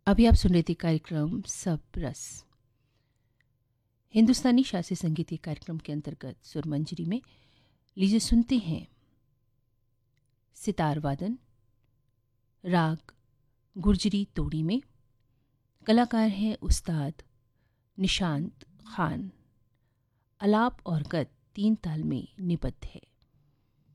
अभी आप सुन रहे थे कार्यक्रम सब रस। हिंदुस्तानी शास्त्रीय संगीत के कार्यक्रम के अंतर्गत सुरमंजरी में लीजिए सुनते हैं सितार वादन राग गुर्जरी तोड़ी में। कलाकार हैं उस्ताद निशांत खान। आलाप और गत तीन ताल में निबद्ध है।